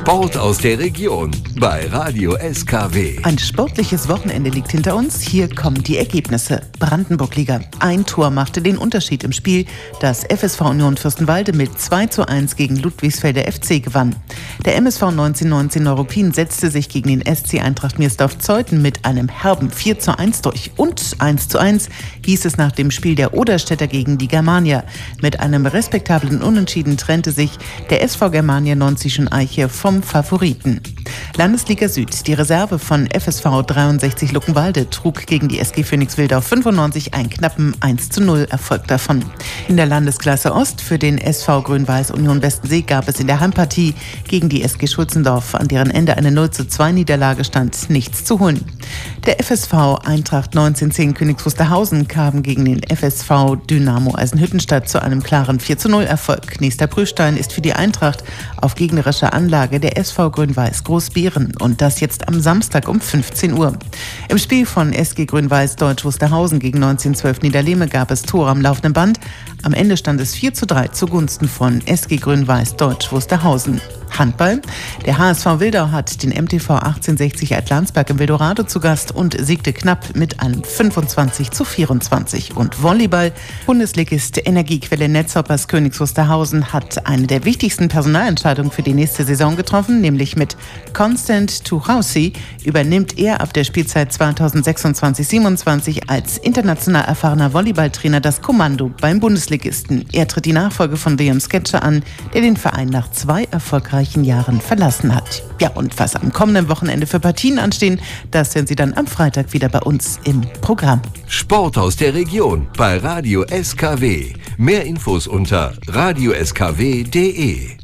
Sport aus der Region bei Radio SKW. Ein sportliches Wochenende liegt hinter uns. Hier kommen die Ergebnisse. Brandenburg-Liga. Ein Tor machte den Unterschied im Spiel, das FSV Union Fürstenwalde mit 2:1 gegen Ludwigsfelder FC gewann. Der MSV 1919 Neuruppin setzte sich gegen den SC Eintracht Miersdorf-Zeuthen mit einem herben 4:1 durch. Und 1:1 hieß es nach dem Spiel der Oderstädter gegen die Germania. Mit einem respektablen Unentschieden trennte sich der SV Germania 90 Eiche vom Favoriten. Landesliga Süd. Die Reserve von FSV 63 Luckenwalde trug gegen die SG Phoenix Wildau 95 einen knappen 1:0 Erfolg davon. In der Landesklasse Ost für den SV Grün-Weiß Union Westensee gab es in der Heimpartie gegen die SG Schulzendorf, an deren Ende eine 0:2 Niederlage stand, nichts zu holen. Der FSV Eintracht 1910 Königs Wusterhausen kam gegen den FSV Dynamo Eisenhüttenstadt zu einem klaren 4:0 Erfolg. Nächster Prüfstein ist für die Eintracht auf gegnerischer Anlage der SV Grün-Weiß Großbeeren und das jetzt am Samstag um 15 Uhr. Im Spiel von SG Grün-Weiß Deutsch Wusterhausen gegen 1912 Niederlehme gab es Tore am laufenden Band. Am Ende stand es 4:3 zugunsten von SG Grün-Weiß Deutsch Wusterhausen. Handball. Der HSV Wildau hat den MTV 1860 Altlandsberg im Wildorado zu Gast und siegte knapp mit einem 25:24. Und Volleyball. Bundesligist Energiequelle Netzhoppers Königs Wusterhausen hat eine der wichtigsten Personalentscheidungen für die nächste Saison getroffen, nämlich mit Constant Tuchausi übernimmt er ab der Spielzeit 2026/27 als international erfahrener Volleyballtrainer das Kommando beim Bundesligisten. Er tritt die Nachfolge von Liam Sketscher an, der den Verein nach 2 erfolgreichen Jahren verlassen hat. Ja, und was am kommenden Wochenende für Partien anstehen, das hören Sie dann am Freitag wieder bei uns im Programm. Sport aus der Region bei Radio SKW. Mehr Infos unter radioskw.de.